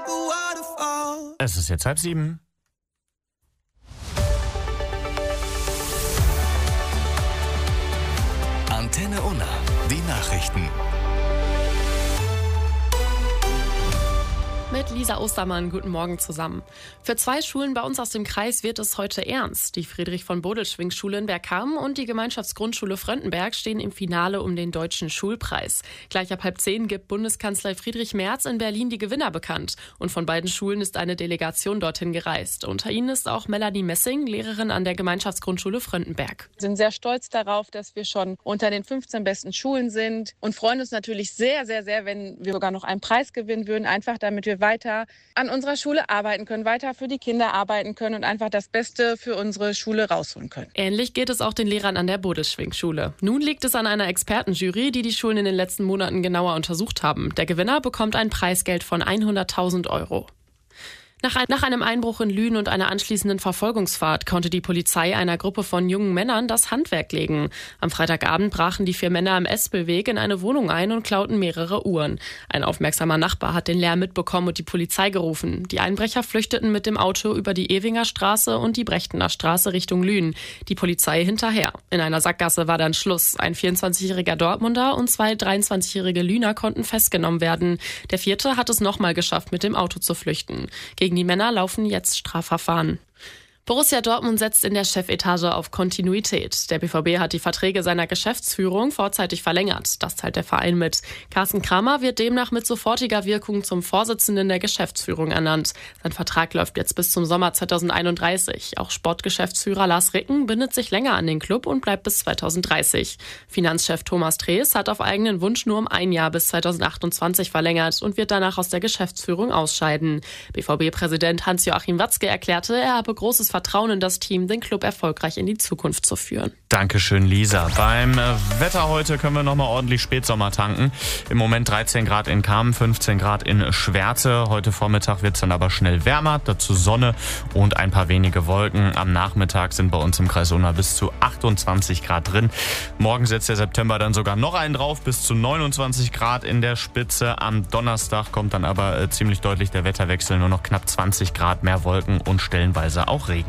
Es ist jetzt 6:30. Antenne Unna, die Nachrichten. Mit Lisa Ostermann, guten Morgen zusammen. Für 2 Schulen bei uns aus dem Kreis wird es heute ernst. Die Friedrich-von-Bodelschwingh-Schule in Bergkamen und die Gemeinschaftsgrundschule Fröndenberg stehen im Finale um den Deutschen Schulpreis. Gleich ab 9:30 gibt Bundeskanzler Friedrich Merz in Berlin die Gewinner bekannt. Und von beiden Schulen ist eine Delegation dorthin gereist. Unter ihnen ist auch Melanie Messing, Lehrerin an der Gemeinschaftsgrundschule Fröndenberg. Wir sind sehr stolz darauf, dass wir schon unter den 15 besten Schulen sind und freuen uns natürlich sehr, sehr, sehr, wenn wir sogar noch einen Preis gewinnen würden, einfach damit wir weiter an unserer Schule arbeiten können, weiter für die Kinder arbeiten können und einfach das Beste für unsere Schule rausholen können. Ähnlich geht es auch den Lehrern an der Bodelschwingh-Schule. Nun liegt es an einer Expertenjury, die die Schulen in den letzten Monaten genauer untersucht haben. Der Gewinner bekommt ein Preisgeld von 100.000 €. Nach einem Einbruch in Lünen und einer anschließenden Verfolgungsfahrt konnte die Polizei einer Gruppe von jungen Männern das Handwerk legen. Am Freitagabend brachen die 4 Männer am Espelweg in eine Wohnung ein und klauten mehrere Uhren. Ein aufmerksamer Nachbar hat den Lärm mitbekommen und die Polizei gerufen. Die Einbrecher flüchteten mit dem Auto über die Ewinger Straße und die Brechtener Straße Richtung Lünen. Die Polizei hinterher. In einer Sackgasse war dann Schluss. Ein 24-jähriger Dortmunder und 2 23-jährige Lüner konnten festgenommen werden. Der 4. hat es nochmal geschafft, mit dem Auto zu flüchten. Gegen die Männer laufen jetzt Strafverfahren. Borussia Dortmund setzt in der Chefetage auf Kontinuität. Der BVB hat die Verträge seiner Geschäftsführung vorzeitig verlängert. Das teilt der Verein mit. Carsten Kramer wird demnach mit sofortiger Wirkung zum Vorsitzenden der Geschäftsführung ernannt. Sein Vertrag läuft jetzt bis zum Sommer 2031. Auch Sportgeschäftsführer Lars Ricken bindet sich länger an den Club und bleibt bis 2030. Finanzchef Thomas Drees hat auf eigenen Wunsch nur um 1 Jahr bis 2028 verlängert und wird danach aus der Geschäftsführung ausscheiden. BVB-Präsident Hans-Joachim Watzke erklärte, er habe großes Vertrauen in das Team, den Club erfolgreich in die Zukunft zu führen. Dankeschön, Lisa. Beim Wetter heute können wir nochmal ordentlich Spätsommer tanken. Im Moment 13 Grad in Kamen, 15 Grad in Schwerte. Heute Vormittag wird es dann aber schnell wärmer, dazu Sonne und ein paar wenige Wolken. Am Nachmittag sind bei uns im Kreis Unna bis zu 28 Grad drin. Morgen setzt der September dann sogar noch einen drauf, bis zu 29 Grad in der Spitze. Am Donnerstag kommt dann aber ziemlich deutlich der Wetterwechsel, nur noch knapp 20 Grad, mehr Wolken und stellenweise auch Regen.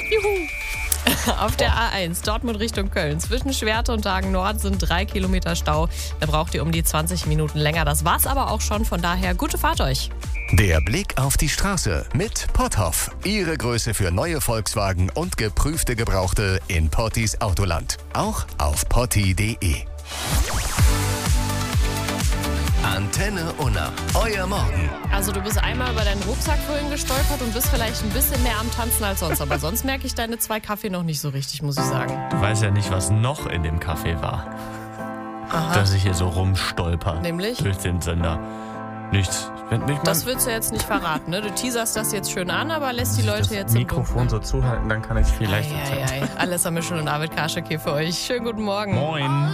Juhu! Auf der A1 Dortmund Richtung Köln. Zwischen Schwerte und Hagen Nord sind 3 Kilometer Stau. Da braucht ihr um die 20 Minuten länger. Das war's aber auch schon. Von daher gute Fahrt euch. Der Blick auf die Straße mit Potthoff. Ihre Größe für neue Volkswagen und geprüfte Gebrauchte in Pottis Autoland. Auch auf potti.de. Antenne Unna, euer Morgen. Also du bist einmal über deinen Rucksack vorhin gestolpert und bist vielleicht ein bisschen mehr am Tanzen als sonst. Aber sonst merke ich deine 2 Kaffee noch nicht so richtig, muss ich sagen. Du weißt ja nicht, was noch in dem Kaffee war. Aha. Dass ich hier so rumstolper. Nämlich? Durch den Sender. Nichts. Das willst du jetzt nicht verraten, ne? Du teaserst das jetzt schön an, aber lässt die Leute jetzt das Mikrofon so zuhalten, dann kann ich vielleicht... Alles am Mischel und Arvid Karschek hier für euch. Schönen guten Morgen. Moin.